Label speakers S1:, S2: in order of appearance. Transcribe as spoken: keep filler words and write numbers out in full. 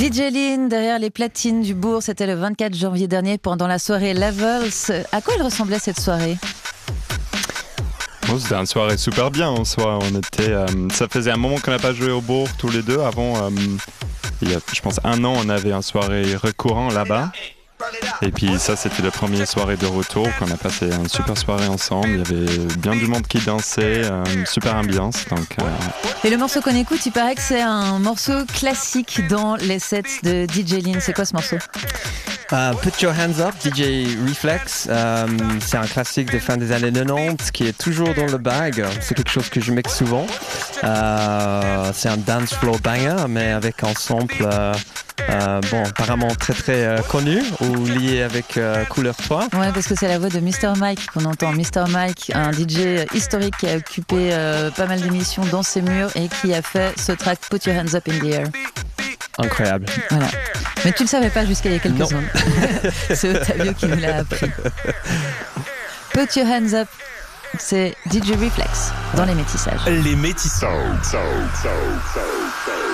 S1: D J Lynn, derrière les platines du Bourg, c'était le vingt-quatre janvier dernier pendant la soirée Levels. À quoi elle ressemblait cette soirée ?
S2: Oh, c'était une soirée super bien en soi. On était, euh, ça faisait un moment qu'on n'a pas joué au Bourg tous les deux. Avant, euh, il y a, je pense, un an, on avait une soirée récurrent là-bas. Et puis ça, c'était la première soirée de retour qu'on a passé une super soirée ensemble. Il y avait bien du monde qui dansait, une super ambiance. Donc, euh...
S1: Et le morceau qu'on écoute, il paraît que c'est un morceau classique dans les sets de D J Lynn. C'est quoi ce morceau ?
S3: Uh, Put Your Hands Up, D J Reflex, um, c'est un classique des fins des années quatre-vingt-dix qui est toujours dans le bag, c'est quelque chose que je mixe souvent. Uh, c'est un dance floor banger, mais avec un sample uh, uh, bon, apparemment très très uh, connu ou lié avec uh, Couleur trois.
S1: Ouais, parce que c'est la voix de mister Mike qu'on entend. mister Mike, un D J historique qui a occupé euh, pas mal d'émissions dans ses murs et qui a fait ce track Put Your Hands Up in the Air.
S3: Incroyable.
S1: Voilà. Mais tu ne le savais pas jusqu'à il y a quelques secondes. C'est Ottavio qui nous l'a appris. Put Your Hands Up, c'est D J Reflex dans les métissages.
S4: Les métissages.